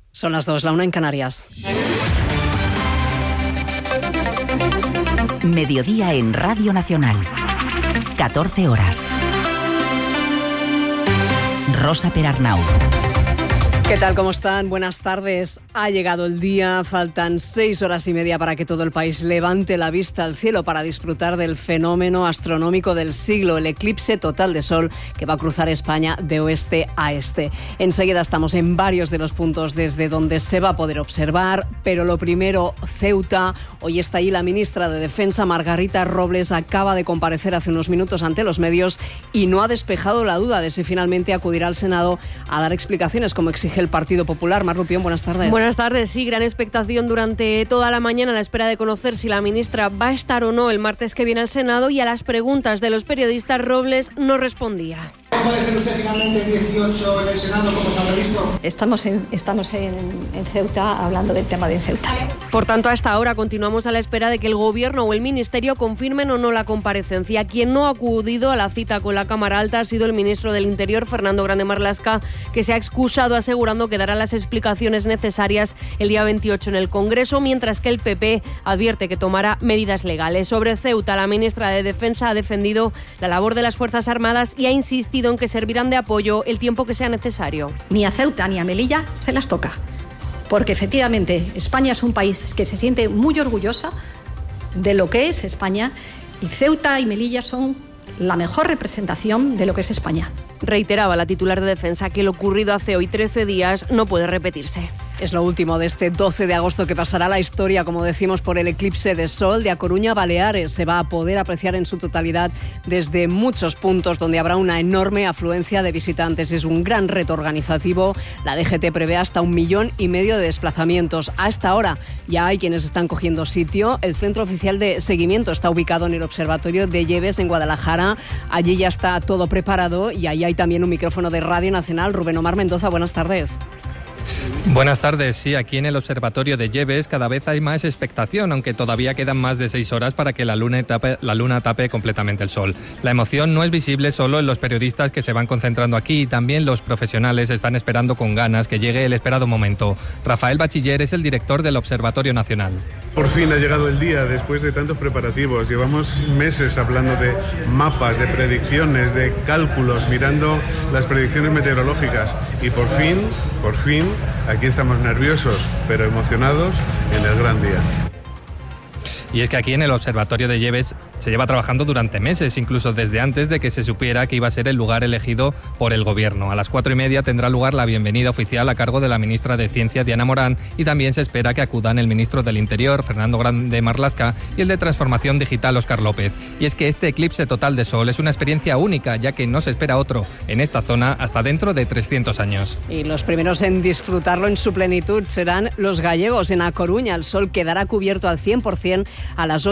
Son las 2, la 1 en Canarias. Mediodía en Radio Nacional. 14 horas. Rosa Perarnau. ¿Qué tal? ¿Cómo están? Buenas tardes. Ha llegado el día, faltan 6 horas y media para que todo el país levante la vista al cielo para disfrutar del fenómeno astronómico del siglo, el eclipse total de sol que va a cruzar España de oeste a este. Enseguida estamos en varios de los puntos desde donde se va a poder observar, pero lo primero, Ceuta. Hoy está allí la ministra de Defensa, Margarita Robles, acaba de comparecer hace unos minutos ante los medios y no ha despejado la duda de si finalmente acudirá al Senado a dar explicaciones como exige el Partido Popular. Mar Rupión, buenas tardes. Buenas tardes. Sí, gran expectación durante toda la mañana a la espera de conocer si la ministra va a estar o no el martes que viene al Senado, y a las preguntas de los periodistas Robles no respondía. ¿Puede ser usted finalmente el 18 en el Senado como está previsto? Estamos en Ceuta hablando del tema de Ceuta. Por tanto, hasta ahora continuamos a la espera de que el Gobierno o el Ministerio confirmen o no la comparecencia. Quien no ha acudido a la cita con la Cámara Alta ha sido el ministro del Interior, Fernando Grande Marlaska, que se ha excusado asegurando que dará las explicaciones necesarias el día 28 en el Congreso, mientras que el PP advierte que tomará medidas legales. Sobre Ceuta, la ministra de Defensa ha defendido la labor de las Fuerzas Armadas y ha insistido en que servirán de apoyo el tiempo que sea necesario. Ni a Ceuta ni a Melilla se las toca, porque efectivamente España es un país que se siente muy orgullosa de lo que es España, y Ceuta y Melilla son la mejor representación de lo que es España. Reiteraba la titular de Defensa que lo ocurrido hace hoy 13 días no puede repetirse. Es lo último de este 12 de agosto que pasará la historia, como decimos, por el eclipse de sol de A Coruña a Baleares. Se va a poder apreciar en su totalidad desde muchos puntos donde habrá una enorme afluencia de visitantes. Es un gran reto organizativo. La DGT prevé hasta 1,5 millones de desplazamientos. A esta hora ya hay quienes están cogiendo sitio. El Centro Oficial de Seguimiento está ubicado en el Observatorio de Lleves en Guadalajara. Allí ya está todo preparado y ahí hay también un micrófono de Radio Nacional. Rubén Omar Mendoza, buenas tardes. Buenas tardes. Sí, aquí en el Observatorio de Lleves cada vez hay más expectación, aunque todavía quedan más de 6 horas para que la luna tape completamente el sol. La emoción no es visible solo en los periodistas que se van concentrando aquí, también los profesionales están esperando con ganas que llegue el esperado momento. Rafael Bachiller es el director del Observatorio Nacional. Por fin ha llegado el día, después de tantos preparativos. Llevamos meses hablando de mapas, de predicciones, de cálculos, mirando las predicciones meteorológicas, y por fin, aquí estamos nerviosos, pero emocionados en el gran día. Y es que aquí en el Observatorio de Lleves se lleva trabajando durante meses, incluso desde antes de que se supiera que iba a ser el lugar elegido por el Gobierno. A las 4:30 tendrá lugar la bienvenida oficial a cargo de la ministra de Ciencia, Diana Morán, y también se espera que acudan el ministro del Interior, Fernando Grande Marlaska, y el de Transformación Digital, Óscar López. Y es que este eclipse total de sol es una experiencia única, ya que no se espera otro en esta zona hasta dentro de 300 años. Y los primeros en disfrutarlo en su plenitud serán los gallegos. En A Coruña el sol quedará cubierto al 100% a las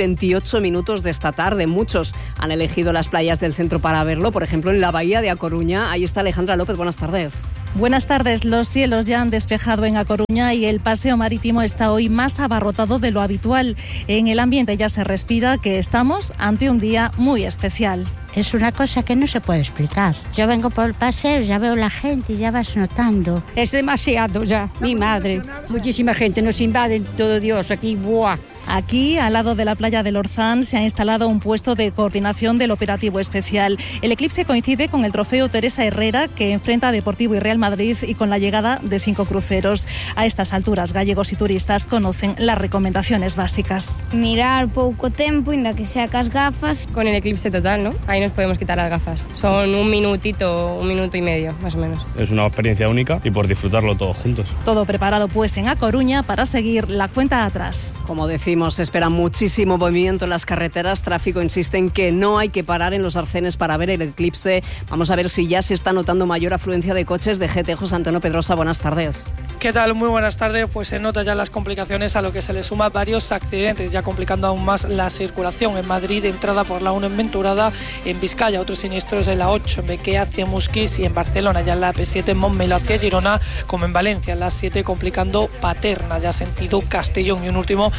8:28 de esta tarde. Muchos han elegido las playas del centro para verlo, por ejemplo en la bahía de A Coruña. Ahí está Alejandra López, buenas tardes. Buenas tardes. Los cielos ya han despejado en A Coruña y el paseo marítimo está hoy más abarrotado de lo habitual. En el ambiente ya se respira que estamos ante un día muy especial. Es una cosa que no se puede explicar. Yo vengo por el paseo, ya veo la gente y ya vas notando. Es demasiado ya, mi madre. Muchísima gente, nos invaden todo Dios aquí, ¡buah! Aquí, al lado de la playa del Orzán, se ha instalado un puesto de coordinación del operativo especial. El eclipse coincide con el trofeo Teresa Herrera, que enfrenta a Deportivo y Real Madrid, y con la llegada de 5 cruceros. A estas alturas, gallegos y turistas conocen las recomendaciones básicas. Mirar pouco tempo, inda que sea cas gafas. Con el eclipse total, ¿no? Ahí nos podemos quitar las gafas. Son 1 minuto y medio, más o menos. Es una experiencia única y por disfrutarlo todos juntos. Todo preparado pues en A Coruña para seguir la cuenta atrás. Como decimos, se espera muchísimo movimiento en las carreteras. Tráfico insiste en que no hay que parar en los arcenes para ver el eclipse. Vamos a ver si ya se está notando mayor afluencia de coches. De GT, José Antonio Pedrosa, buenas tardes. ¿Qué tal? Muy buenas tardes. Pues se nota ya las complicaciones, a lo que se le suma varios accidentes, ya complicando aún más la circulación. En Madrid, entrada por la 1 en Venturada, en Vizcaya otros siniestros en la 8 en Bequea hacia Musquis, y en Barcelona ya en la P7 en Montmeló hacia Girona, como en Valencia en la 7 complicando Paterna, ya sentido Castellón, y un último en la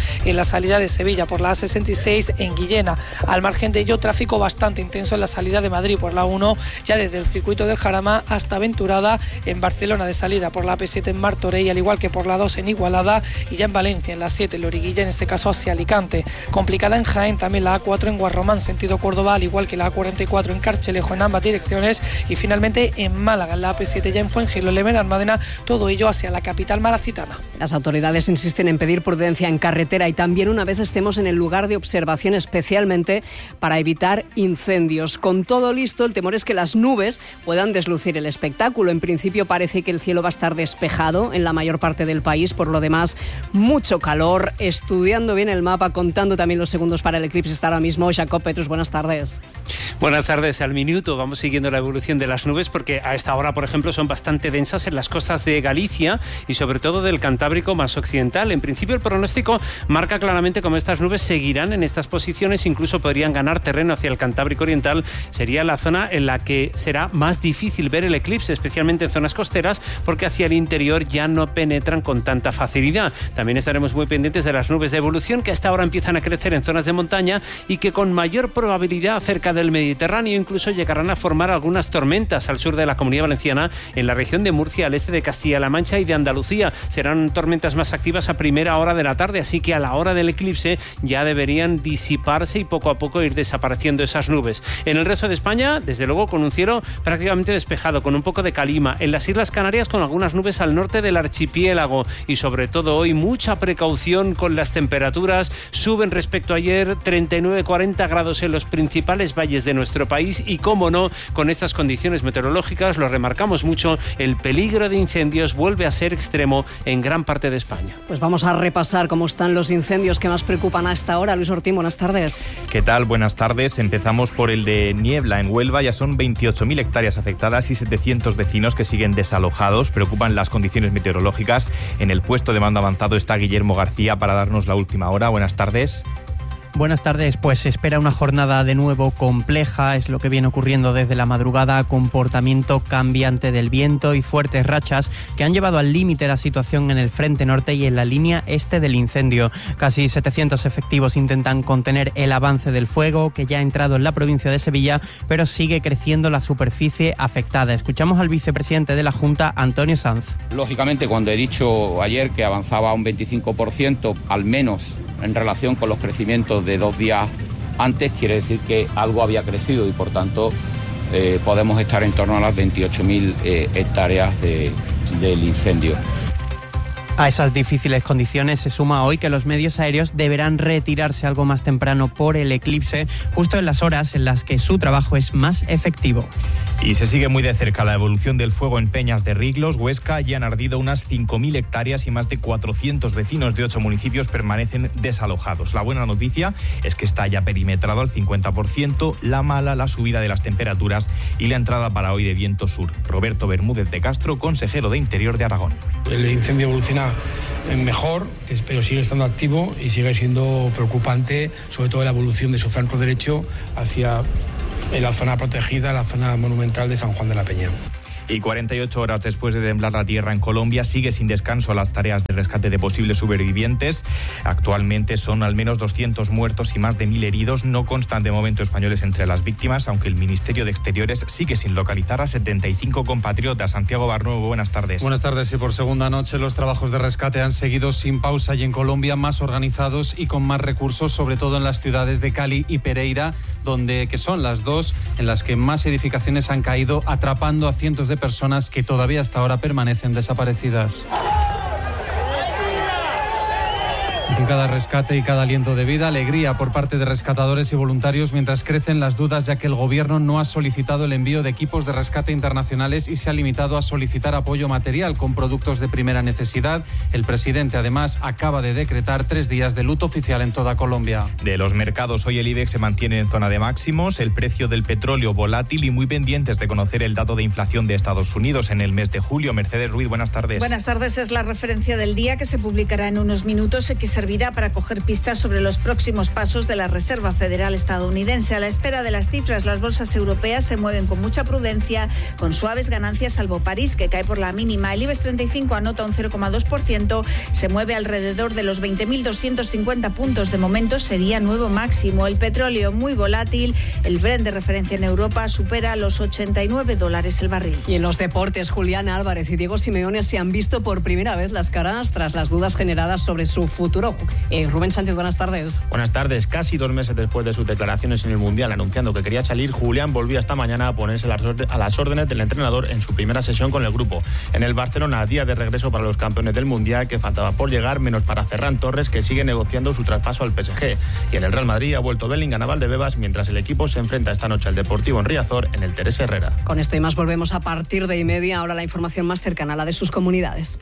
salida de Sevilla por la A66 en Guillena. Al margen de ello, tráfico bastante intenso en la salida de Madrid por la 1, ya desde el circuito del Jarama hasta Venturada, en Barcelona de salida por la AP7 en Martorell, al igual que por la 2 en Igualada, y ya en Valencia en la 7 en Loriguilla, en este caso hacia Alicante. Complicada en Jaén también la A4 en Guarromán, sentido Córdoba, al igual que la A44 en Carchelejo en ambas direcciones, y finalmente en Málaga en la AP7 ya en Fuengirola, en Almadena, todo ello hacia la capital malacitana. Las autoridades insisten en pedir prudencia en carretera y también una vez estemos en el lugar de observación, especialmente para evitar incendios. Con todo listo, el temor es que las nubes puedan deslucir el espectáculo. En principio parece que el cielo va a estar despejado en la mayor parte del país, por lo demás mucho calor. Estudiando bien el mapa, contando también los segundos para el eclipse está ahora mismo Jacob Petrus. Buenas tardes. Buenas tardes. Al minuto vamos siguiendo la evolución de las nubes, porque a esta hora, por ejemplo, son bastante densas en las costas de Galicia y sobre todo del Cantábrico más occidental. En principio el pronóstico marca claramente cómo estas nubes seguirán en estas posiciones, incluso podrían ganar terreno hacia el Cantábrico oriental. Sería la zona en la que será más difícil ver el eclipse, especialmente en zonas costeras, porque hacia el interior ya no penetran con tanta facilidad. También estaremos muy pendientes de las nubes de evolución, que hasta ahora empiezan a crecer en zonas de montaña y que con mayor probabilidad cerca del Mediterráneo incluso llegarán a formar algunas tormentas al sur de la Comunidad Valenciana, en la región de Murcia, al este de Castilla-La Mancha y de Andalucía. Serán tormentas más activas a primera hora de la tarde, así que a la hora del eclipse ya deberían disiparse y poco a poco ir desapareciendo esas nubes. En el resto de España, desde luego, con un cielo prácticamente despejado, con un poco de calima. En las Islas Canarias, con algunas nubes al norte del archipiélago, y sobre todo hoy mucha precaución con las temperaturas. Suben respecto a ayer 39-40 grados en los principales valles de nuestro país y, cómo no, con estas condiciones meteorológicas, lo remarcamos mucho, el peligro de incendios vuelve a ser extremo en gran parte de España. Pues vamos a repasar cómo están los incendios que más preocupan a esta hora. Luis Ortín, buenas tardes. ¿Qué tal? Buenas tardes. Empezamos por el de Niebla, en Huelva. Ya son 28.000 hectáreas afectadas y 700 vecinos que siguen desalojados. Preocupan las condiciones meteorológicas. En el puesto de mando avanzado está Guillermo García para darnos la última hora. Buenas tardes. Buenas tardes, pues se espera una jornada de nuevo compleja, es lo que viene ocurriendo desde la madrugada, comportamiento cambiante del viento y fuertes rachas que han llevado al límite la situación en el frente norte y en la línea este del incendio. Casi 700 efectivos intentan contener el avance del fuego que ya ha entrado en la provincia de Sevilla, pero sigue creciendo la superficie afectada. Escuchamos al vicepresidente de la Junta, Antonio Sanz. Lógicamente, cuando he dicho ayer que avanzaba un 25%, al menos en relación con los crecimientos de 2 días antes, quiere decir que algo había crecido y por tanto podemos estar en torno a las 28.000 hectáreas del incendio. A esas difíciles condiciones se suma hoy que los medios aéreos deberán retirarse algo más temprano por el eclipse, justo en las horas en las que su trabajo es más efectivo. Y se sigue muy de cerca la evolución del fuego en Peñas de Riglos, Huesca. Ya han ardido unas 5.000 hectáreas y más de 400 vecinos de 8 municipios permanecen desalojados. La buena noticia es que está ya perimetrado al 50%, la mala, la subida de las temperaturas y la entrada para hoy de viento sur. Roberto Bermúdez de Castro, consejero de Interior de Aragón. El incendio evoluciona mejor, pero sigue estando activo y sigue siendo preocupante, sobre todo la evolución de su flanco derecho hacia la zona protegida, la zona monumental de San Juan de la Peña. Y 48 horas después de temblar la tierra en Colombia, sigue sin descanso las tareas de rescate de posibles supervivientes. Actualmente son al menos 200 muertos y más de 1.000 heridos. No constan de momento españoles entre las víctimas, aunque el Ministerio de Exteriores sigue sin localizar a 75 compatriotas. Santiago Barnuevo, buenas tardes. Buenas tardes. Y por segunda noche los trabajos de rescate han seguido sin pausa y en Colombia más organizados y con más recursos, sobre todo en las ciudades de Cali y Pereira, que son las dos en las que más edificaciones han caído, atrapando a cientos de personas que todavía hasta ahora permanecen desaparecidas. En cada rescate y cada aliento de vida, alegría por parte de rescatadores y voluntarios, mientras crecen las dudas, ya que el gobierno no ha solicitado el envío de equipos de rescate internacionales y se ha limitado a solicitar apoyo material con productos de primera necesidad. El presidente, además, acaba de decretar 3 días de luto oficial en toda Colombia. De los mercados, hoy el IBEX se mantiene en zona de máximos, el precio del petróleo volátil y muy pendientes de conocer el dato de inflación de Estados Unidos en el mes de julio. Mercedes Ruiz, buenas tardes. Buenas tardes. Es la referencia del día que se publicará en unos minutos y que servirá para coger pistas sobre los próximos pasos de la Reserva Federal estadounidense. A la espera de las cifras, las bolsas europeas se mueven con mucha prudencia, con suaves ganancias, salvo París, que cae por la mínima. El IBEX 35 anota un 0,2%, se mueve alrededor de los 20.250 puntos. De momento sería nuevo máximo. El petróleo muy volátil, el Brent de referencia en Europa supera los $89 el barril. Y en los deportes, Julián Álvarez y Diego Simeone se han visto por primera vez las caras tras las dudas generadas sobre su futuro. Rubén Sánchez, buenas tardes. Buenas tardes. Casi 2 meses después de sus declaraciones en el Mundial anunciando que quería salir, Julián volvía esta mañana a ponerse a las órdenes del entrenador en su primera sesión con el grupo. En el Barcelona, día de regreso para los campeones del Mundial, que faltaba por llegar, menos para Ferran Torres, que sigue negociando su traspaso al PSG. Y en el Real Madrid ha vuelto Bellingham a Valdebebas, mientras el equipo se enfrenta esta noche al Deportivo en Riazor, en el Teresa Herrera. Con esto y más volvemos a partir de 1:30. Ahora la información más cercana a la de sus comunidades.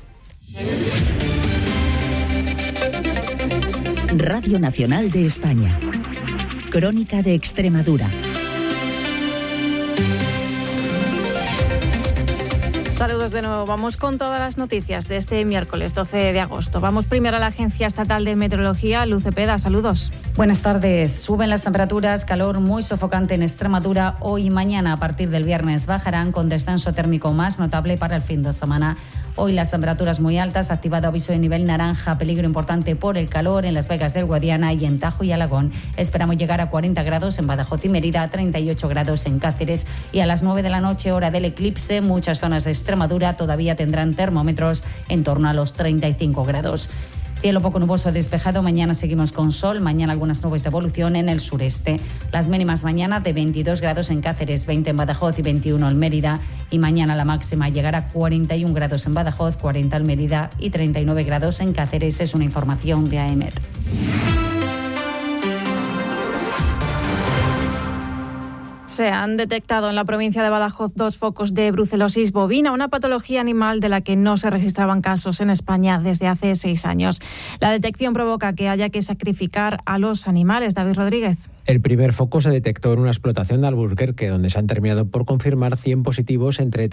Radio Nacional de España. Crónica de Extremadura. Saludos de nuevo. Vamos con todas las noticias de este miércoles 12 de agosto. Vamos primero a la Agencia Estatal de Meteorología. Luz Cepeda, saludos. Buenas tardes. Suben las temperaturas, calor muy sofocante en Extremadura. Hoy y mañana, a partir del viernes, bajarán con descenso térmico más notable para el fin de semana. Hoy las temperaturas muy altas, activado aviso de nivel naranja, peligro importante por el calor en Las Vegas del Guadiana y en Tajo y Alagón. Esperamos llegar a 40 grados en Badajoz y Mérida, 38 grados en Cáceres, y a las 9 de la noche, hora del eclipse, muchas zonas de Extremadura todavía tendrán termómetros en torno a los 35 grados. Cielo poco nuboso despejado, mañana seguimos con sol, mañana algunas nubes de evolución en el sureste. Las mínimas mañana de 22 grados en Cáceres, 20 en Badajoz y 21 en Mérida, y mañana la máxima llegará a 41 grados en Badajoz, 40 en Mérida y 39 grados en Cáceres. Es una información de AEMET. Se han detectado en la provincia de Badajoz 2 focos de brucelosis bovina, una patología animal de la que no se registraban casos en España desde hace 6 años. La detección provoca que haya que sacrificar a los animales. David Rodríguez. El primer foco se detectó en una explotación de Alburquerque, donde se han terminado por confirmar 100 positivos entre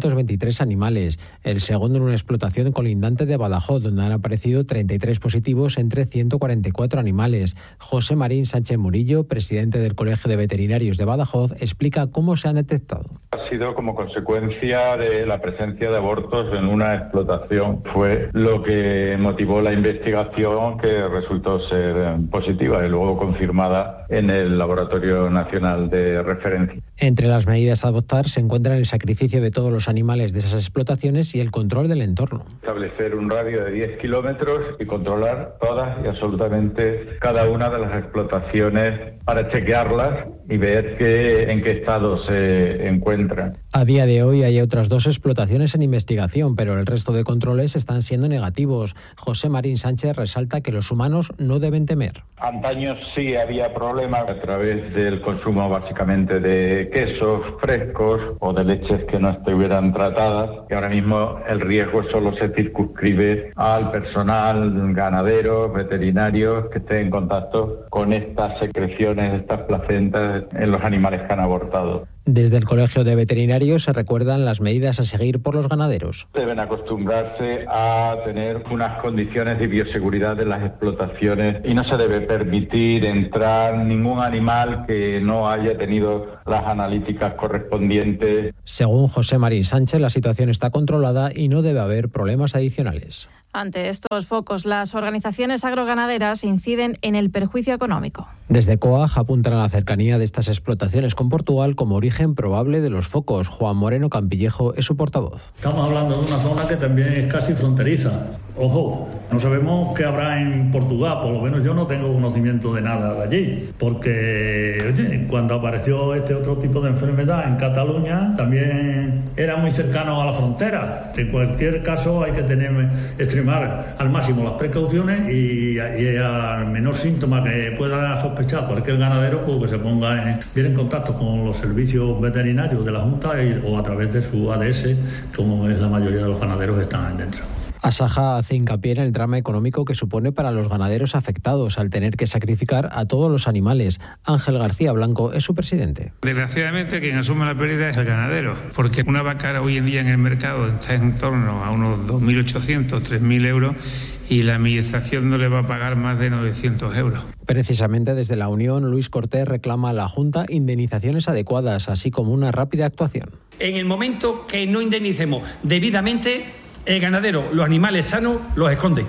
323 animales. El segundo en una explotación colindante de Badajoz, donde han aparecido 33 positivos entre 144 animales. José Marín Sánchez Murillo, presidente del Colegio de Veterinarios de Badajoz, explica cómo se han detectado. Ha sido como consecuencia de la presencia de abortos en una explotación. Fue lo que motivó la investigación, que resultó ser positiva y luego confirmada en el Laboratorio Nacional de Referencia. Entre las medidas a adoptar se encuentran el sacrificio de todos los animales de esas explotaciones y el control del entorno. Establecer un radio de 10 kilómetros y controlar todas y absolutamente cada una de las explotaciones para chequearlas y ver en qué estado se encuentran. A día de hoy hay otras 2 explotaciones en investigación, pero el resto de controles están siendo negativos. José Marín Sánchez resalta que los humanos no deben temer. Antaño sí había problemas a través del consumo básicamente de quesos frescos o de leches que no estuvieran tratadas, y ahora mismo el riesgo solo se circunscribe al personal ganadero, veterinarios que esté en contacto con estas secreciones, estas placentas en los animales que han abortado. Desde el Colegio de Veterinarios se recuerdan las medidas a seguir por los ganaderos. Deben acostumbrarse a tener unas condiciones de bioseguridad en las explotaciones y no se debe permitir entrar ningún animal que no haya tenido las analíticas correspondientes. Según José Marín Sánchez, la situación está controlada y no debe haber problemas adicionales. Ante estos focos, las organizaciones agroganaderas inciden en el perjuicio económico. Desde COAG apuntan a la cercanía de estas explotaciones con Portugal como origen probable de los focos. Juan Moreno Campillejo es su portavoz. Estamos hablando de una zona que también es casi fronteriza. Ojo, no sabemos qué habrá en Portugal, por lo menos yo no tengo conocimiento de nada de allí, porque oye, cuando apareció este otro tipo de enfermedad en Cataluña también era muy cercano a la frontera. En cualquier caso hay que extremar al máximo las precauciones y al menor síntoma que pueda sospechar cualquier ganadero, pues que se ponga bien en contacto con los servicios veterinarios de la Junta o a través de su ADS, como es la mayoría de los ganaderos que están dentro. Asaja hace hincapié en el drama económico que supone para los ganaderos afectados al tener que sacrificar a todos los animales. Ángel García Blanco es su presidente. Desgraciadamente quien asume la pérdida es el ganadero, porque una vaca hoy en día en el mercado está en torno a unos 2.800, 3.000 euros y la administración no le va a pagar más de 900 euros. Precisamente desde la Unión, Luis Cortés reclama a la Junta indemnizaciones adecuadas, así como una rápida actuación. En el momento que no indemnicemos debidamente, el ganadero, los animales sanos, los esconde.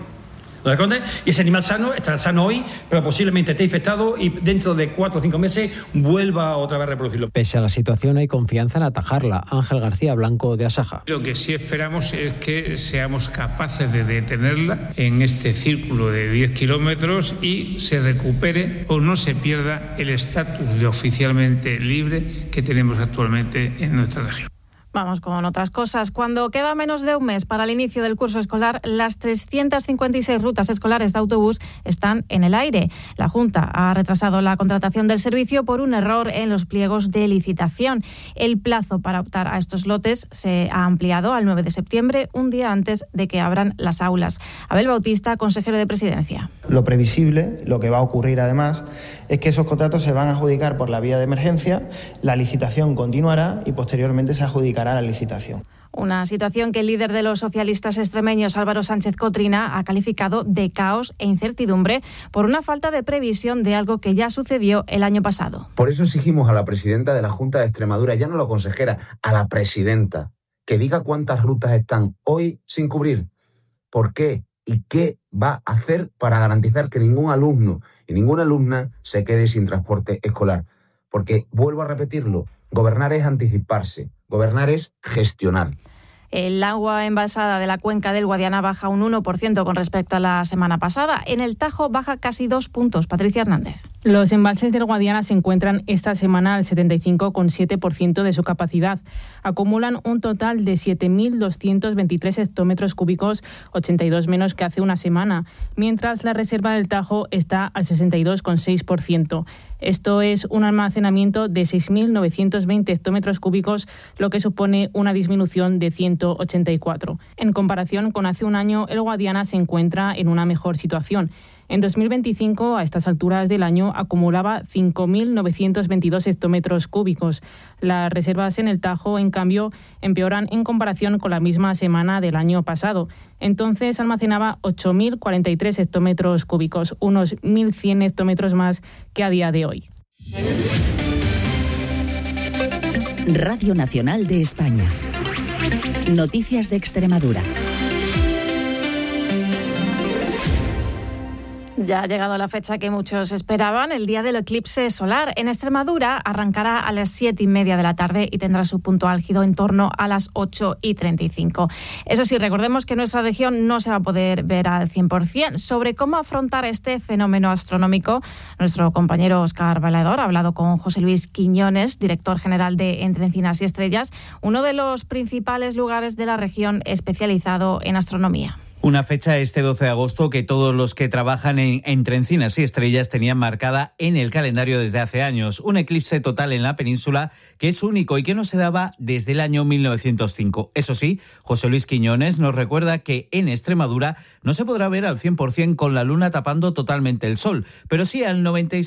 Y ese animal sano estará sano hoy, pero posiblemente esté infectado y dentro de 4 o 5 meses vuelva otra vez a reproducirlo. Pese a la situación, hay confianza en atajarla. Ángel García Blanco, de Asaja. Lo que sí esperamos es que seamos capaces de detenerla en este círculo de 10 kilómetros y se recupere o no se pierda el estatus de oficialmente libre que tenemos actualmente en nuestra región. Vamos con otras cosas. Cuando queda menos de un mes para el inicio del curso escolar, las 356 rutas escolares de autobús están en el aire. La Junta ha retrasado la contratación del servicio por un error en los pliegos de licitación. El plazo para optar a estos lotes se ha ampliado al 9 de septiembre, un día antes de que abran las aulas. Abel Bautista, consejero de Presidencia. Lo previsible, lo que va a ocurrir además, es que esos contratos se van a adjudicar por la vía de emergencia, la licitación continuará y posteriormente se adjudicará la licitación. Una situación que el líder de los socialistas extremeños, Álvaro Sánchez Cotrina, ha calificado de caos e incertidumbre por una falta de previsión de algo que ya sucedió el año pasado. Por eso exigimos a la presidenta de la Junta de Extremadura, ya no la consejera, a la presidenta, que diga cuántas rutas están hoy sin cubrir, por qué y qué va a hacer para garantizar que ningún alumno y ninguna alumna se quede sin transporte escolar. Porque, vuelvo a repetirlo, gobernar es anticiparse. Gobernar es gestionar. El agua embalsada de la cuenca del Guadiana baja un 1% con respecto a la semana pasada. En el Tajo baja casi 2 puntos. Patricia Hernández. Los embalses del Guadiana se encuentran esta semana al 75,7% de su capacidad. Acumulan un total de 7.223 hectómetros cúbicos, 82 menos que hace una semana, mientras la reserva del Tajo está al 62,6%. Esto es un almacenamiento de 6.920 hectómetros cúbicos, lo que supone una disminución de 184. En comparación con hace un año, el Guadiana se encuentra en una mejor situación. En 2025, a estas alturas del año, acumulaba 5.922 hectómetros cúbicos. Las reservas en el Tajo, en cambio, empeoran en comparación con la misma semana del año pasado. Entonces almacenaba 8.043 hectómetros cúbicos, unos 1.100 hectómetros más que a día de hoy. Radio Nacional de España. Noticias de Extremadura. Ya ha llegado la fecha que muchos esperaban, el día del eclipse solar. En Extremadura arrancará a las 7:30 de la tarde y tendrá su punto álgido en torno a las 8:35. Eso sí, recordemos que en nuestra región no se va a poder ver al 100%. Sobre cómo afrontar este fenómeno astronómico, nuestro compañero Óscar Valedor ha hablado con José Luis Quiñones, director general de Entre Encinas y Estrellas, uno de los principales lugares de la región especializado en astronomía. Una fecha este 12 de agosto que todos los que trabajan en Entre Encinas y Estrellas tenían marcada en el calendario desde hace años. Un eclipse total en la península que es único y que no se daba desde el año 1905. Eso sí, José Luis Quiñones nos recuerda que en Extremadura no se podrá ver al 100% con la luna tapando totalmente el sol, pero sí al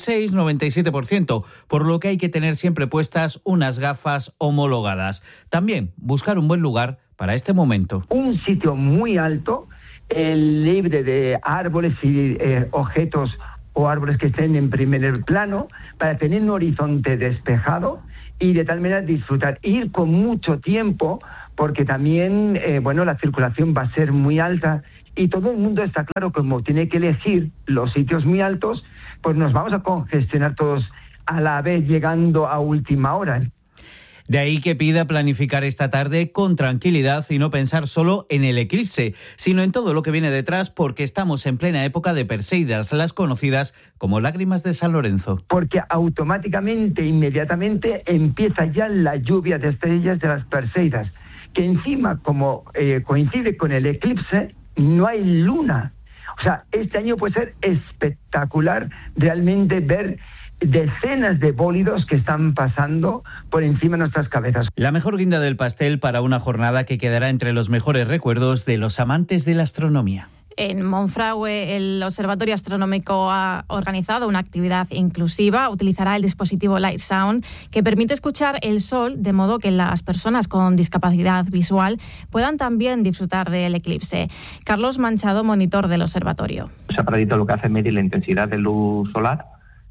96-97%, por lo que hay que tener siempre puestas unas gafas homologadas. También buscar un buen lugar para este momento. Un sitio muy alto, libre de árboles y objetos o árboles que estén en primer plano, para tener un horizonte despejado y de tal manera disfrutar. Ir con mucho tiempo, porque también la circulación va a ser muy alta y todo el mundo está claro, como tiene que elegir los sitios muy altos, pues nos vamos a congestionar todos a la vez llegando a última hora. De ahí que pida planificar esta tarde con tranquilidad y no pensar solo en el eclipse, sino en todo lo que viene detrás, porque estamos en plena época de Perseidas, las conocidas como lágrimas de San Lorenzo. Porque automáticamente, inmediatamente, empieza ya la lluvia de estrellas de las Perseidas, que encima, como coincide con el eclipse, no hay luna. O sea, este año puede ser espectacular realmente ver decenas de bólidos que están pasando por encima de nuestras cabezas. La mejor guinda del pastel para una jornada que quedará entre los mejores recuerdos de los amantes de la astronomía. En Monfragüe, el Observatorio Astronómico ha organizado una actividad inclusiva. Utilizará el dispositivo Light Sound, que permite escuchar el sol, de modo que las personas con discapacidad visual puedan también disfrutar del eclipse. Carlos Manchado, monitor del observatorio. Ese aparatito lo que hace es medir la intensidad de luz solar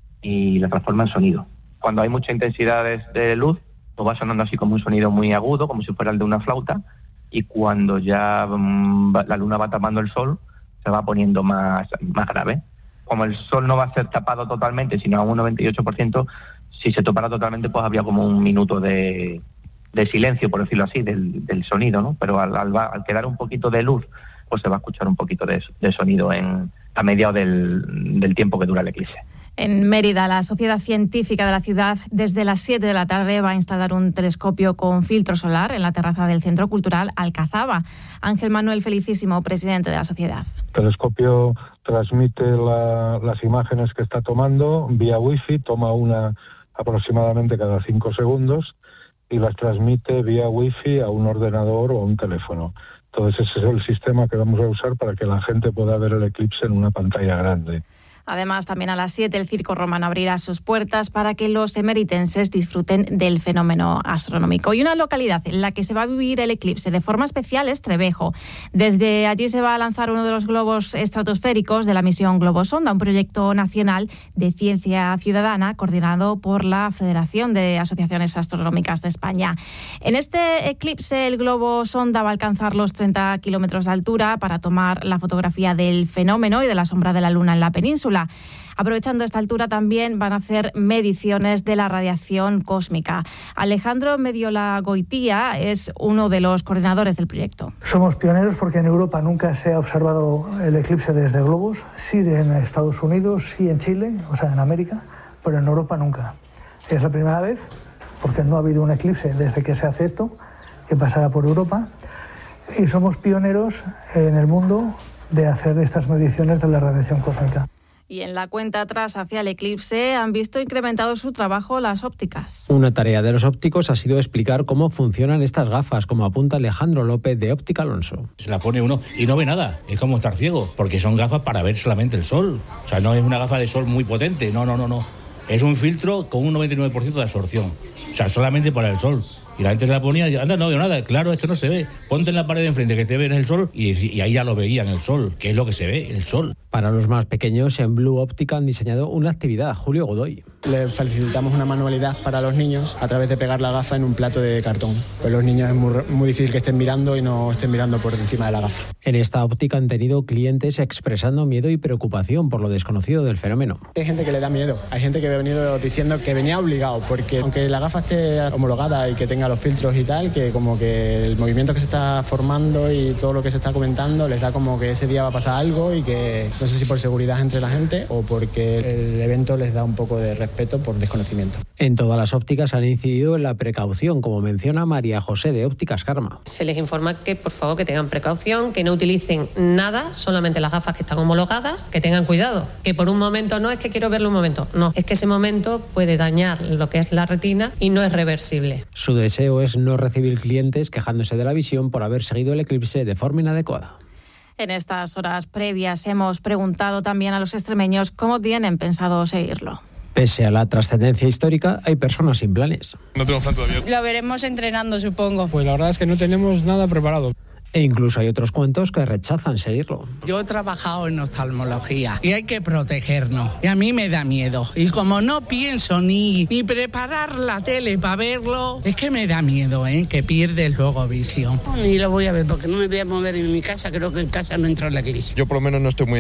y la transforma en sonido. Cuando hay mucha intensidad de luz, pues va sonando así como un sonido muy agudo, como si fuera el de una flauta, y cuando ya la luna va tapando el sol, se va poniendo más grave. Como el sol no va a ser tapado totalmente, sino a un 98%, si se topara totalmente, pues habría como un minuto de silencio, por decirlo así, del sonido, ¿no? Pero al quedar un poquito de luz, pues se va a escuchar un poquito de sonido a mediados del tiempo que dura el eclipse. En Mérida, la Sociedad Científica de la ciudad, desde las 7 de la tarde, va a instalar un telescopio con filtro solar en la terraza del Centro Cultural Alcazaba. Ángel Manuel Felicísimo, presidente de la sociedad. El telescopio transmite las imágenes que está tomando vía wifi, toma una aproximadamente cada 5 segundos y las transmite vía wifi a un ordenador o a un teléfono. Entonces ese es el sistema que vamos a usar para que la gente pueda ver el eclipse en una pantalla grande. Además, también a las 7 el Circo Romano abrirá sus puertas para que los emeritenses disfruten del fenómeno astronómico. Y una localidad en la que se va a vivir el eclipse de forma especial es Trevejo. Desde allí se va a lanzar uno de los globos estratosféricos de la misión Globosonda, un proyecto nacional de ciencia ciudadana coordinado por la Federación de Asociaciones Astronómicas de España. En este eclipse, el Globosonda va a alcanzar los 30 kilómetros de altura para tomar la fotografía del fenómeno y de la sombra de la Luna en la península. Aprovechando esta altura también van a hacer mediciones de la radiación cósmica. Alejandro Mediola Goitía es uno de los coordinadores del proyecto. Somos pioneros porque en Europa nunca se ha observado el eclipse desde globos, sí en Estados Unidos, sí en Chile, o sea en América, pero en Europa nunca. Es la primera vez, porque no ha habido un eclipse desde que se hace esto, que pasará por Europa, y somos pioneros en el mundo de hacer estas mediciones de la radiación cósmica. Y en la cuenta atrás hacia el eclipse han visto incrementado su trabajo las ópticas. Una tarea de los ópticos ha sido explicar cómo funcionan estas gafas, como apunta Alejandro López de Óptica Alonso. Se la pone uno y no ve nada, es como estar ciego, porque son gafas para ver solamente el sol. O sea, no es una gafa de sol muy potente, no. Es un filtro con un 99% de absorción, o sea, solamente para el sol. Y la gente se la ponía y anda, no veo nada, claro, esto no se ve. Ponte en la pared de enfrente que te ves el sol y ahí ya lo veían, el sol, que es lo que se ve, el sol. Para los más pequeños, en Blue Óptica han diseñado una actividad. Julio Godoy. Le facilitamos una manualidad para los niños a través de pegar la gafa en un plato de cartón. Pues los niños es muy difícil que estén mirando y no estén mirando por encima de la gafa. En esta óptica han tenido clientes expresando miedo y preocupación por lo desconocido del fenómeno. Hay gente que le da miedo, hay gente que ha venido diciendo que venía obligado, porque aunque la gafa esté homologada y que tenga los filtros y tal, que como que el movimiento que se está formando y todo lo que se está comentando les da como que ese día va a pasar algo y que no sé si por seguridad entre la gente o porque el evento les da un poco de respeto por desconocimiento. En todas las ópticas han incidido en la precaución, como menciona María José de Ópticas Karma. Se les informa que por favor que tengan precaución, que no utilicen nada, solamente las gafas que están homologadas, que tengan cuidado, que por un momento no es que quiero verlo un momento, no, es que ese momento puede dañar lo que es la retina y no es reversible. Su deseo es no recibir clientes quejándose de la visión por haber seguido el eclipse de forma inadecuada. En estas horas previas hemos preguntado también a los extremeños cómo tienen pensado seguirlo. Pese a la trascendencia histórica, hay personas sin planes. No tenemos plan todavía. Lo veremos entrenando, supongo. Pues la verdad es que no tenemos nada preparado. E incluso hay otros cuentos que rechazan seguirlo. Yo he trabajado en oftalmología y hay que protegernos. Y a mí me da miedo. Y como no pienso ni preparar la tele para verlo, es que me da miedo, que pierdes luego visión. Ni lo voy a ver porque no me voy a mover en mi casa. Creo que en casa no entra en la crisis. Yo por lo menos no estoy muy